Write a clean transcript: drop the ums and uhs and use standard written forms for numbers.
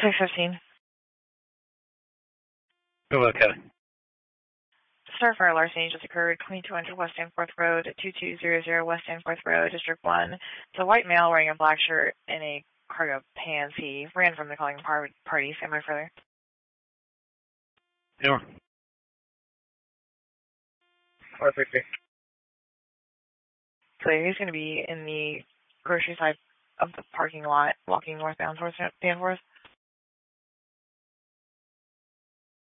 615. Hello, Kelly. Starfire larceny just occurred 2200 West Danforth Road, 2200 West Danforth Road, District 1. It's a white male wearing a black shirt and a cargo pants. He ran from the calling party. Stand by further. Sure. 450. So he's going to be in the grocery side of the parking lot, walking northbound towards Danforth.